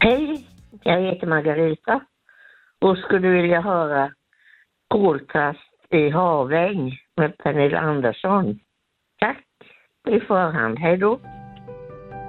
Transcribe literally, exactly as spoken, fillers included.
Hej, jag heter Margareta och skulle vilja höra Koltrast i Haväng med Pernilla Andersson. Tack i förhand, hej då.